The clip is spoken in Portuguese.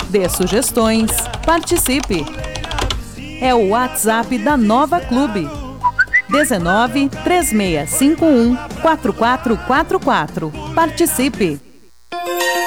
dê sugestões, participe. É o WhatsApp da Nova Clube. 19 3651 4444. Participe!